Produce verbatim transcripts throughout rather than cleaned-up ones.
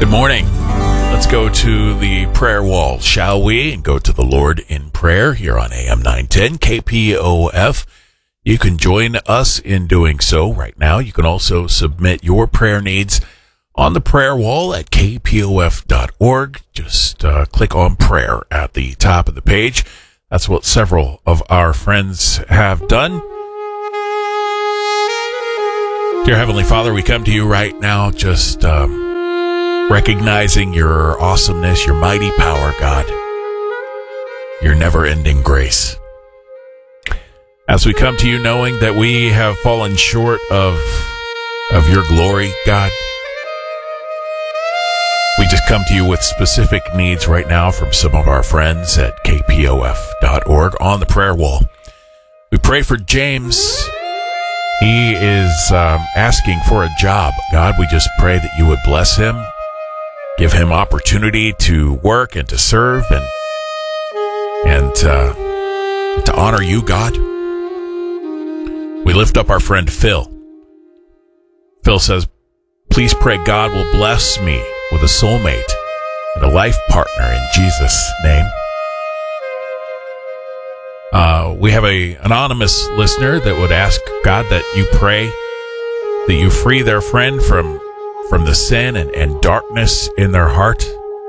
Good morning. Let's go to the prayer wall, shall we? And go to the Lord in prayer here on A M nine ten K P O F. You can join us in doing so right now. You can also submit your prayer needs on the prayer wall at K P O F dot org. Just uh, click on prayer at the top of the page. That's what several of our friends have done. Dear Heavenly Father, we come to you right now just um, recognizing your awesomeness, your mighty power, God, your never-ending grace. As we come to you knowing that we have fallen short of, of your glory, God, we just come to you with specific needs right now from some of our friends at K P O F dot org on the prayer wall. We pray for James. He is um, asking for a job. God, we just pray that you would bless him, give him opportunity to work and to serve and and uh, to honor you, God. We lift up our friend Phil. Phil says, please pray God will bless me with a soulmate and a life partner in Jesus' name. Uh, we have a anonymous listener that would ask God that you pray that you free their friend from from the sin and, and darkness in their heart.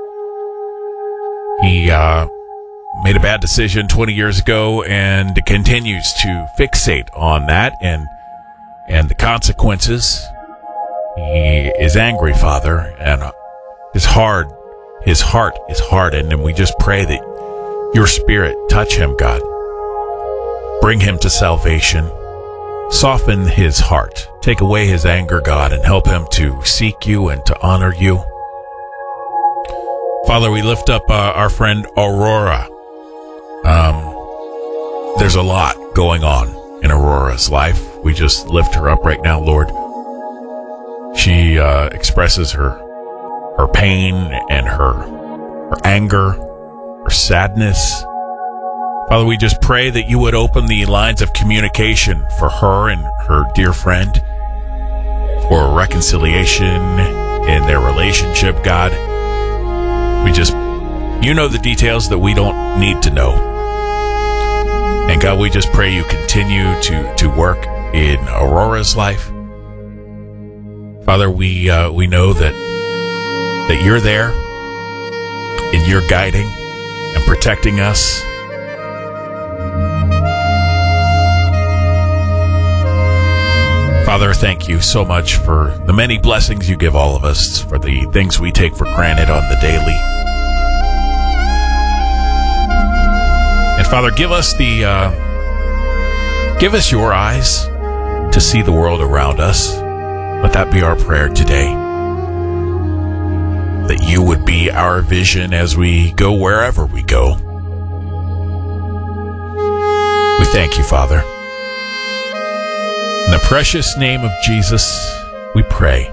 He uh, made a bad decision twenty years ago and continues to fixate on that and and the consequences. He is angry, Father, and his heart, his heart is hardened, and we just pray that your Spirit touch him, God. Bring him to salvation. Soften his heart. Take away his anger, God, and help him to seek you and to honor you. Father, we lift up uh, our friend Aurora. Um, there's a lot going on in Aurora's life. We just lift her up right now, Lord. She uh, expresses her her pain and her her anger, her sadness. Father, we just pray that you would open the lines of communication for her and her dear friend, for reconciliation in their relationship, God. We just, you know the details that we don't need to know. And God, we just pray you continue to, to work in Aurora's life. Father, we uh, we know that that you're there and you're guiding and protecting us. Father, thank you so much for the many blessings you give all of us, for the things we take for granted on the daily. And Father, give us the uh, give us your eyes to see the world around us. Let that be our prayer today. That you would be our vision as we go wherever we go. We thank you, Father. In the precious name of Jesus, we pray.